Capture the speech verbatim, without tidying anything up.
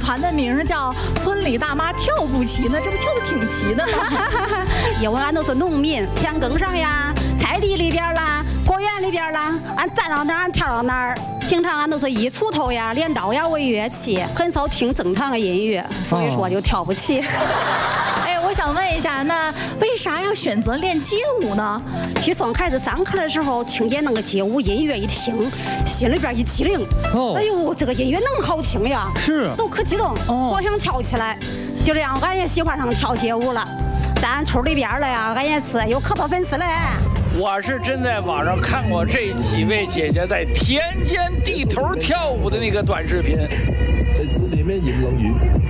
团的名叫“村里大妈跳不齐”呢，这不跳的挺齐的吗？ 因为俺都是农民，田埂上呀、菜地里边啦、果园里边啦，俺站到哪儿跳到哪儿。平常俺都是以锄头呀、镰刀呀为乐器，很少听正常的音乐，所以说就跳不齐。 哎，我想问一下，那为啥要选择练街舞呢？ 其实刚开始上课的时候，听见那个街舞音乐一听，心里边一激灵。哦，哎呦，这个音乐那么好听呀！ 是， 都可激动，哦，我想跳起来。就这样，俺也喜欢上跳街舞了。在俺村里边了呀，俺也是有可多粉丝嘞。 我是真在网上看过这几位姐姐在田间地头跳舞的那个短视频。